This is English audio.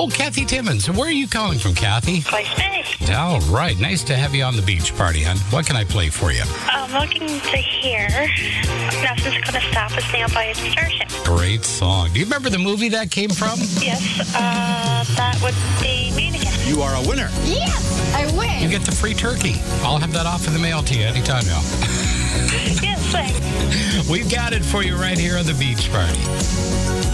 Oh, Kathy Timmons. Where are you calling from, Kathy? Place B. All right. Nice to have you on the beach party, hon. What can I play for you? I'm looking to hear Nothing's Gonna Stop Us Now by Exertion. Great song. Do you remember the movie that came from? Yes, that would be Mean Again. You are a winner. Yes, I win. You get the free turkey. I'll have that off in the mail to you anytime now. Yes, thanks. We've got it for you right here on the beach party.